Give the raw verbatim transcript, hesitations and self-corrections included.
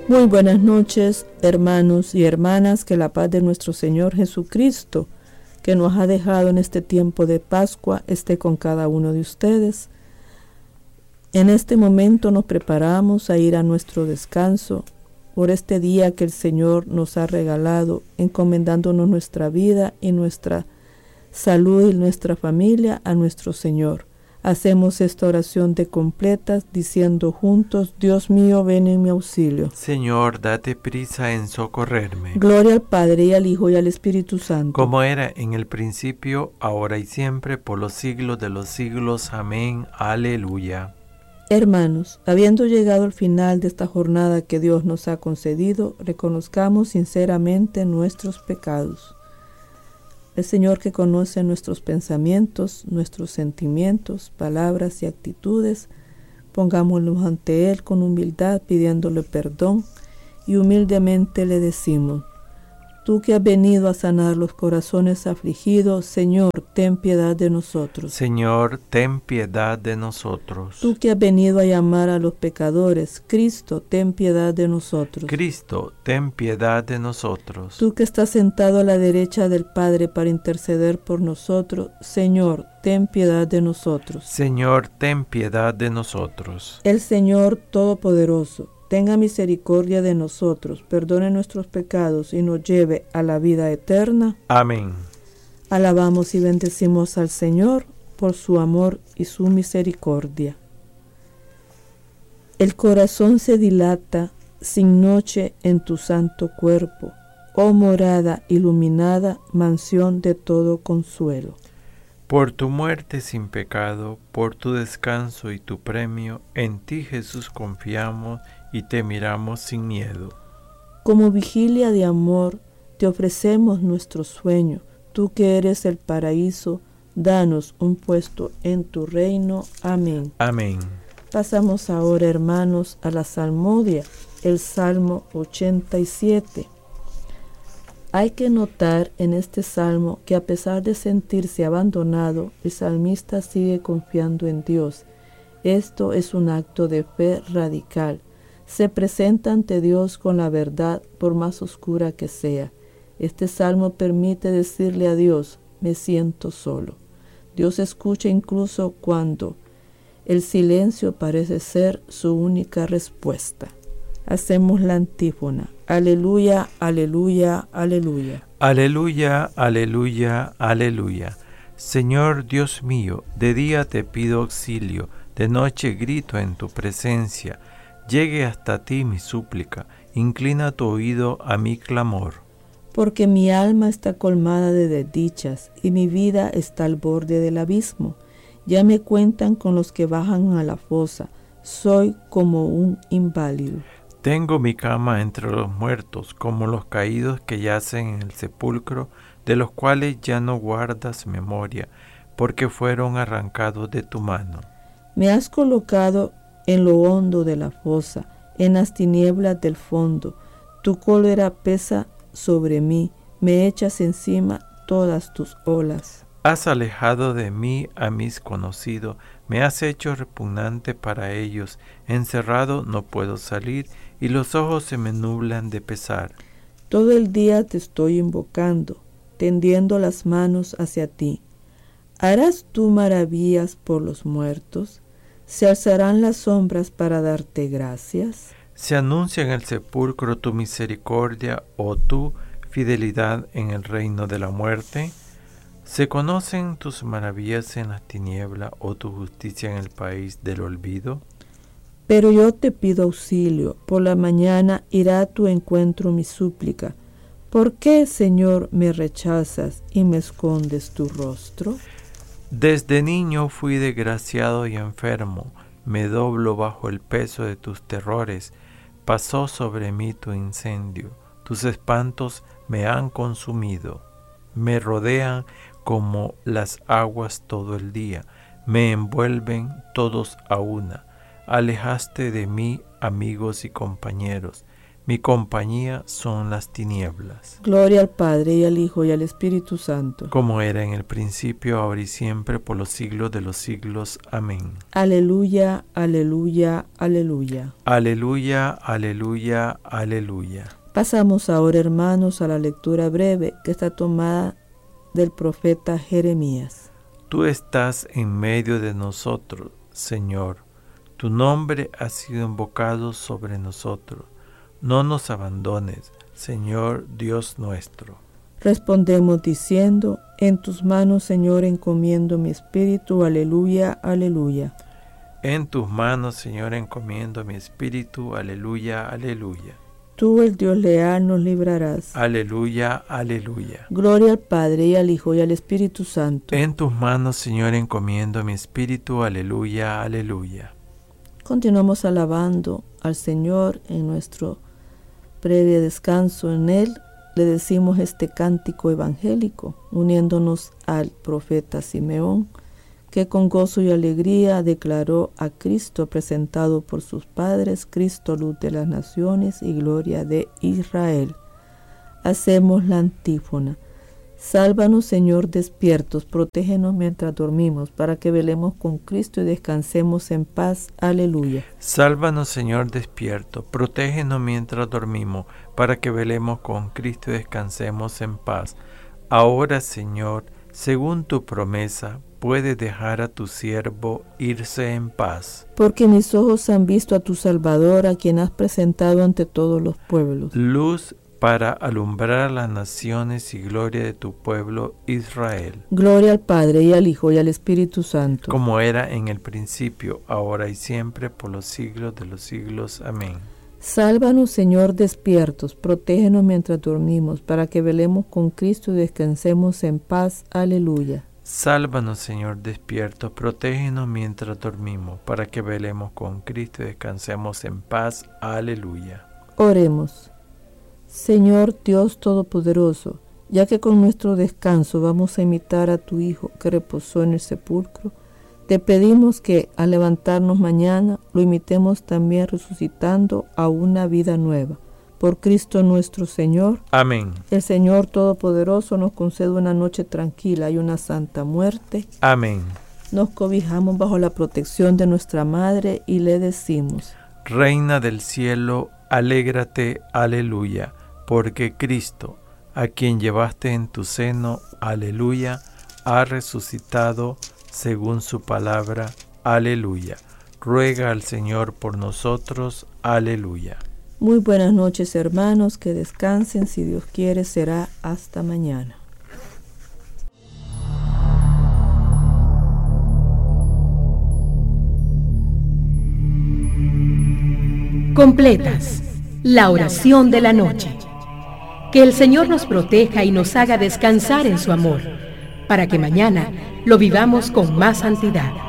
Muy buenas noches, hermanos y hermanas, que la paz de nuestro Señor Jesucristo, que nos ha dejado en este tiempo de Pascua, esté con cada uno de ustedes. En este momento nos preparamos a ir a nuestro descanso por este día que el Señor nos ha regalado, encomendándonos nuestra vida y nuestra salud y nuestra familia a nuestro Señor. Hacemos esta oración de completas diciendo juntos: Dios mío, ven en mi auxilio. Señor, date prisa en socorrerme. Gloria al Padre, y al Hijo, y al Espíritu Santo. Como era en el principio, ahora y siempre, por los siglos de los siglos. Amén. Aleluya. Hermanos, habiendo llegado al final de esta jornada que Dios nos ha concedido, reconozcamos sinceramente nuestros pecados. El Señor, que conoce nuestros pensamientos, nuestros sentimientos, palabras y actitudes, pongámoslos ante Él con humildad, pidiéndole perdón, y humildemente le decimos: Tú que has venido a sanar los corazones afligidos, Señor, ten piedad de nosotros. Señor, ten piedad de nosotros. Tú que has venido a llamar a los pecadores, Cristo, ten piedad de nosotros. Cristo, ten piedad de nosotros. Tú que estás sentado a la derecha del Padre para interceder por nosotros, Señor, ten piedad de nosotros. Señor, ten piedad de nosotros. El Señor Todopoderoso tenga misericordia de nosotros, perdone nuestros pecados y nos lleve a la vida eterna. Amén. Alabamos y bendecimos al Señor por su amor y su misericordia. El corazón se dilata sin noche en tu santo cuerpo, oh morada iluminada, mansión de todo consuelo. Por tu muerte sin pecado, por tu descanso y tu premio, en ti, Jesús, confiamos y te miramos sin miedo. Como vigilia de amor, te ofrecemos nuestro sueño. Tú que eres el paraíso, danos un puesto en tu reino. Amén. Amén. Pasamos ahora, hermanos, a la salmodia, el Salmo ochenta y siete. Hay que notar en este salmo que, a pesar de sentirse abandonado, el salmista sigue confiando en Dios. Esto es un acto de fe radical. Se presenta ante Dios con la verdad, por más oscura que sea. Este salmo permite decirle a Dios: me siento solo. Dios escucha incluso cuando el silencio parece ser su única respuesta. Hacemos la antífona. Aleluya, aleluya, aleluya. Aleluya, aleluya, aleluya. Señor Dios mío, de día te pido auxilio, de noche grito en tu presencia. Llegue hasta ti mi súplica, inclina tu oído a mi clamor. Porque mi alma está colmada de desdichas y mi vida está al borde del abismo. Ya me cuentan con los que bajan a la fosa, soy como un inválido. Tengo mi cama entre los muertos, como los caídos que yacen en el sepulcro, de los cuales ya no guardas memoria, porque fueron arrancados de tu mano. Me has colocado en lo hondo de la fosa, en las tinieblas del fondo. Tu cólera pesa sobre mí, me echas encima todas tus olas. Has alejado de mí a mis conocidos, me has hecho repugnante para ellos. Encerrado no puedo salir, y los ojos se me nublan de pesar. Todo el día te estoy invocando, tendiendo las manos hacia ti. ¿Harás tú maravillas por los muertos? ¿Se alzarán las sombras para darte gracias? ¿Se anuncia en el sepulcro tu misericordia o tu fidelidad en el reino de la muerte? ¿Se conocen tus maravillas en las tinieblas o tu justicia en el país del olvido? Pero yo te pido auxilio, por la mañana irá a tu encuentro mi súplica. ¿Por qué, Señor, me rechazas y me escondes tu rostro? Desde niño fui desgraciado y enfermo, me doblo bajo el peso de tus terrores. Pasó sobre mí tu incendio, tus espantos me han consumido. Me rodean como las aguas todo el día, me envuelven todos a una. Alejaste de mí amigos y compañeros, Mi compañía son las tinieblas. Gloria al Padre, y al Hijo, y al Espíritu Santo. Como era en el principio, ahora y siempre, por los siglos de los siglos. Amén. Aleluya, aleluya, aleluya. Aleluya, aleluya, aleluya. Pasamos ahora, hermanos, a la lectura breve que está tomada del profeta Jeremías. Tú estás en medio de nosotros, Señor. Tu nombre ha sido invocado sobre nosotros. No nos abandones, Señor Dios nuestro. Respondemos diciendo, en tus manos, Señor, encomiendo mi espíritu. Aleluya, aleluya. En tus manos, Señor, encomiendo mi espíritu. Aleluya, aleluya. Tú, el Dios leal, nos librarás. Aleluya, aleluya. Gloria al Padre, y al Hijo, y al Espíritu Santo. En tus manos, Señor, encomiendo mi espíritu. Aleluya, aleluya. Continuamos alabando al Señor en nuestro previo descanso. En Él le decimos este cántico evangélico, uniéndonos al profeta Simeón, que con gozo y alegría declaró a Cristo presentado por sus padres, Cristo luz de las naciones y gloria de Israel. Hacemos la antífona. Sálvanos, Señor, despiertos, protégenos mientras dormimos, para que velemos con Cristo y descansemos en paz. Aleluya. Sálvanos, Señor, despiertos, protégenos mientras dormimos, para que velemos con Cristo y descansemos en paz. Ahora, Señor, según tu promesa, puedes dejar a tu siervo irse en paz. Porque mis ojos han visto a tu Salvador, a quien has presentado ante todos los pueblos. Luz para alumbrar a las naciones y gloria de tu pueblo Israel. Gloria al Padre, y al Hijo, y al Espíritu Santo. Como era en el principio, ahora y siempre, por los siglos de los siglos. Amén. Sálvanos, Señor, despiertos, protégenos mientras dormimos, para que velemos con Cristo y descansemos en paz. Aleluya. Sálvanos, Señor, despiertos, protégenos mientras dormimos, para que velemos con Cristo y descansemos en paz. Aleluya. Oremos. Señor Dios Todopoderoso, ya que con nuestro descanso vamos a imitar a tu Hijo que reposó en el sepulcro, te pedimos que al levantarnos mañana lo imitemos también resucitando a una vida nueva. Por Cristo nuestro Señor. Amén. El Señor Todopoderoso nos concede una noche tranquila y una santa muerte. Amén. Nos cobijamos bajo la protección de nuestra Madre y le decimos: Reina del cielo, alégrate, aleluya, porque Cristo, a quien llevaste en tu seno, aleluya, ha resucitado según su palabra, aleluya. Ruega al Señor por nosotros, aleluya. Muy buenas noches, hermanos, que descansen, si Dios quiere será hasta mañana. Completas la oración de la noche. Que el Señor nos proteja y nos haga descansar en su amor, para que mañana lo vivamos con más santidad.